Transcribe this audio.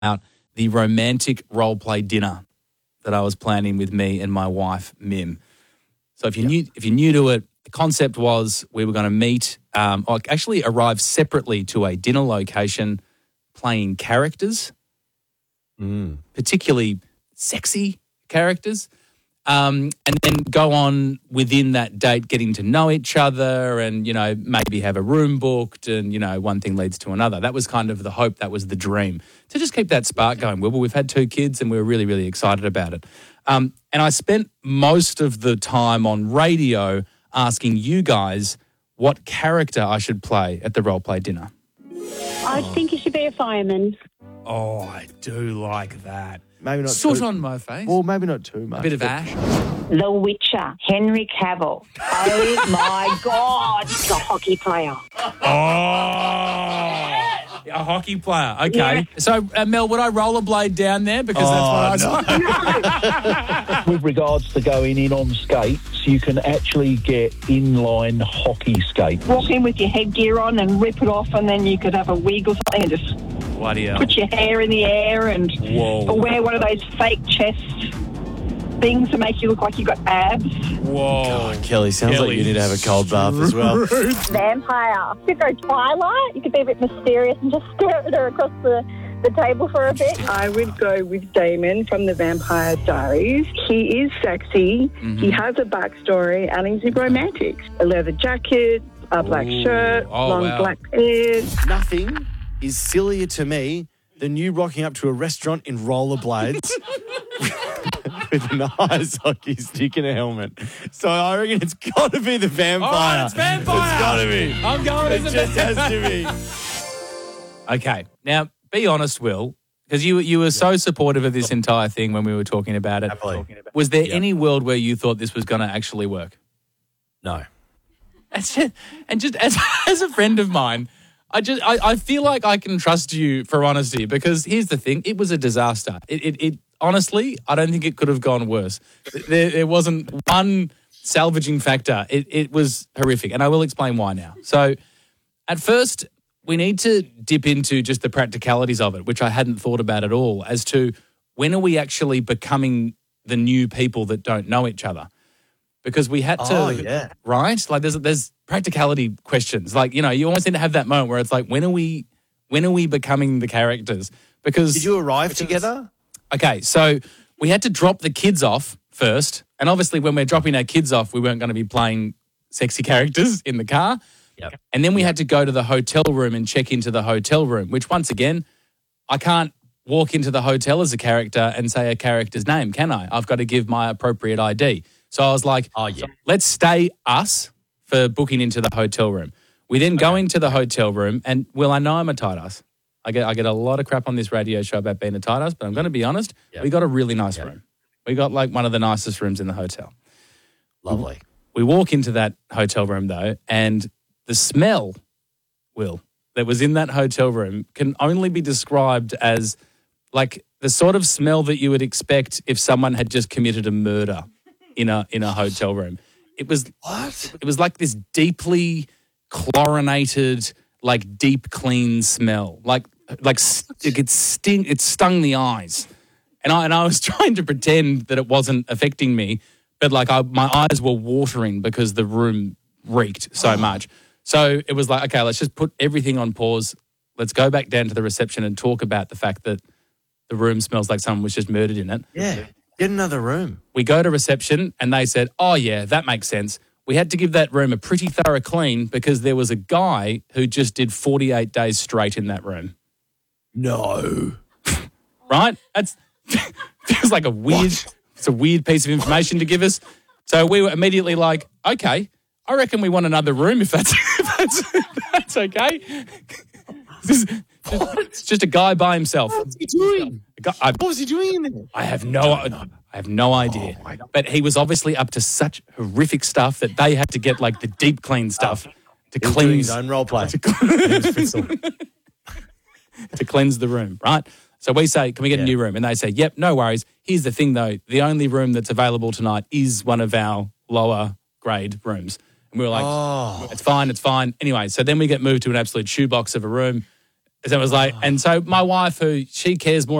about the romantic role play dinner that I was planning with me and my wife, Mim. So if you're new to it, the concept was we were going to meet, or actually arrive separately to a dinner location playing characters, particularly sexy characters, and then go on within that date getting to know each other and, you know, maybe have a room booked and, you know, one thing leads to another. That was kind of the hope. That was the dream. To just keep that spark going. Well, we've had 2 kids and we were really, really excited about it. And I spent most of the time on radio asking you guys what character I should play at the role play dinner. I think you should be a fireman. Oh, I do like that. Maybe not Soot too, on my face. well, maybe not too much. A bit of ash. The Witcher, Henry Cavill. Oh, my God. He's a hockey player. Oh, a hockey player. Okay. Yeah. So, Mel, would I rollerblade down there? Because that's what I With regards to going in on skates, you can actually get inline hockey skates. Walk in with your headgear on and rip it off, and then you could have a wig or something and just put your hair in the air and or wear one of those fake chest things to make you look like you've got abs. Whoa. God, Kelly, sounds like you need to have a cold bath as well. Vampire. You could go Twilight. You could be a bit mysterious and just stare at her across the table for a bit. I would go with Damon from the Vampire Diaries. He is sexy. He has a backstory and he's romantic. A leather jacket, a black shirt, long black hair. Nothing is sillier to me than you rocking up to a restaurant in rollerblades with an ice hockey stick and a helmet. So I reckon it's got to be the vampire. Oh, it's vampire. It's got to be. I'm going It as a just has vampire. to be. Okay. Now, be honest, Will, because you were so supportive of this entire thing when we were talking about it. Happily. Was there any world where you thought this was going to actually work? No. And just as a friend of mine, I feel like I can trust you for honesty, because here's the thing. It was a disaster. It honestly, I don't think it could have gone worse. There wasn't one salvaging factor. It was horrific, and I will explain why now. So at first, we need to dip into just the practicalities of it, which I hadn't thought about at all, as to when are we actually becoming the new people that don't know each other? Because we had to, right? Like there's practicality questions. Like, you know, you almost need to have that moment where it's like, when are we becoming the characters? Because Did you arrive together? Okay, so we had to drop the kids off first. And obviously when we're dropping our kids off, we weren't going to be playing sexy characters in the car. Yep. And then we had to go to the hotel room and check into the hotel room, which once again, I can't walk into the hotel as a character and say a character's name, can I? I've got to give my appropriate ID. So I was like, let's stay us for booking into the hotel room. We then go into the hotel room and, well, I know I'm a tight ass. I get a lot of crap on this radio show about being a tight ass, but I'm going to be honest, we got a really nice room. We got like one of the nicest rooms in the hotel. Lovely. We walk into that hotel room though, and the smell, Will, that was in that hotel room can only be described as like the sort of smell that you would expect if someone had just committed a murder in a hotel room. It was It was like this deeply chlorinated, like deep clean smell. Like it stung the eyes. And I was trying to pretend that it wasn't affecting me, but like my eyes were watering because the room reeked so much. So it was like, okay, let's just put everything on pause. Let's go back down to the reception and talk about the fact that the room smells like someone was just murdered in it. Yeah. Get another room. We go to reception and they said, oh, yeah, that makes sense. We had to give that room a pretty thorough clean because there was a guy who just did 48 days straight in that room. No. Right? That's feels like it's a weird piece of information to give us. So we were immediately like, okay, I reckon we want another room if that's okay. It's just a guy by himself. What's he doing? What was he doing in there? I have no idea. But he was obviously up to such horrific stuff that they had to get like the deep clean stuff to cleanse. Own role play. To cleanse the room, right? So we say, can we get a new room? And they say, yep, no worries. Here's the thing though, the only room that's available tonight is one of our lower grade rooms. And we were like, it's fine. Anyway, so then we get moved to an absolute shoebox of a room. So it was like, and so my wife, who she cares more